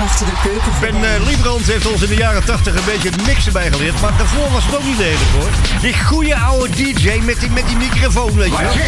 achter de keuken. Ben Liebrand heeft ons in de jaren 80 een beetje het mixen bijgeleerd. Maar daarvoor was het ook niet eerlijk hoor. Die goede oude DJ met die microfoon, weet je wel.